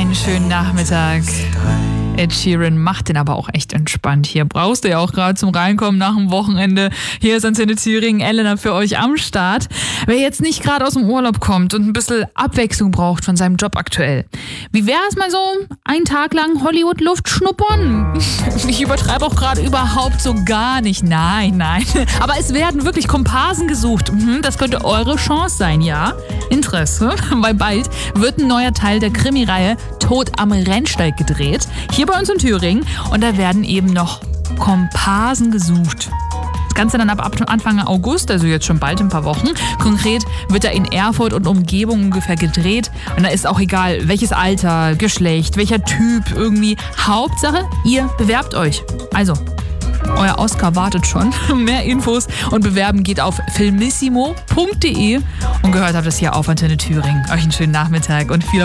einen schönen Nachmittag. Ed Sheeran macht den aber auch echt entspannt hier. Brauchst du ja auch gerade zum Reinkommen nach dem Wochenende. Hier ist Antenne Thüringen, Elena für euch am Start. Wer jetzt nicht gerade aus dem Urlaub kommt und ein bisschen Abwechslung braucht von seinem Job aktuell. Wie wäre es mal so, einen Tag lang Hollywood-Luft schnuppern? Ich übertreibe auch gerade überhaupt so gar nicht. Nein. Aber es werden wirklich Komparsen gesucht. Das könnte eure Chance sein, ja? Interesse? Weil bald wird ein neuer Teil der Krimireihe Tod am Rennsteig gedreht. Hier bei uns in Thüringen. Und da werden eben noch Komparsen gesucht. Das Ganze dann ab Anfang August, also jetzt schon bald in ein paar Wochen. Konkret wird er in Erfurt und Umgebung ungefähr gedreht. Und da ist auch egal, welches Alter, Geschlecht, welcher Typ irgendwie. Hauptsache, ihr bewerbt euch. Also, euer Oscar wartet schon. Mehr Infos und Bewerben geht auf filmissimo.de. Und gehört habt ihr es hier auf Antenne Thüringen. Euch einen schönen Nachmittag und viel